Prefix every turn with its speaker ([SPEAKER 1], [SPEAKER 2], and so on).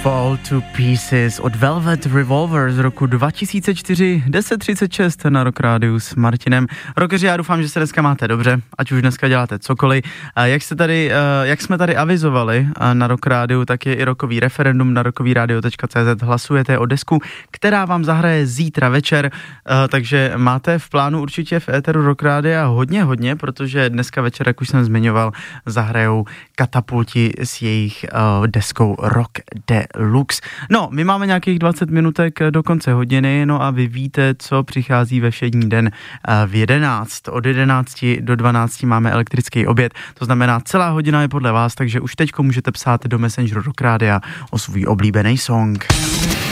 [SPEAKER 1] Fall to Pieces od Velvet Revolver z roku 2004, 10:36 na Rock Rádiu s Martinem. Rockeři, já doufám, že se dneska máte dobře, ať už dneska děláte cokoliv. Jak jsme tady avizovali na Rock Rádiu, tak je i rockový referendum na rockovyradio.cz. Hlasujete o desku, která vám zahraje zítra večer, takže máte v plánu určitě v éteru Rock Rádia hodně, protože dneska večer, jak už jsem zmiňoval, zahrajou Katapulti s jejich deskou Rock Deluxe. No, my máme nějakých 20 minutek do konce hodiny, no a vy víte, co přichází ve všední den v 11. Od 11 do 12 máme elektrický oběd, to znamená celá hodina je podle vás, takže už teďko můžete psát do Messengeru Rock Rádia o svůj oblíbený song.